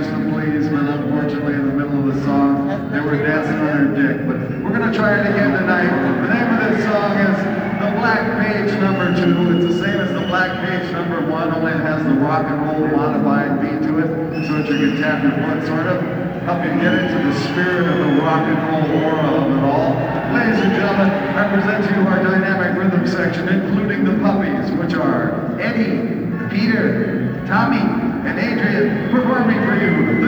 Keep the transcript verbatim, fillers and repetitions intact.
some policemen, unfortunately, in the middle of the song. They were dancing on their dick, but we're going to try it again tonight. The name of this song is The Black Page Number Two. It's the same as The Black Page Number One, only it has the rock and roll modified beat to it, so that you can tap your foot, sort of. Help you get into the spirit of the rock and roll aura of it all. Ladies and gentlemen, I present to you our dynamic rhythm section, including the puppies, which are Eddie, Peter, Tommy, and Adrian, performing for you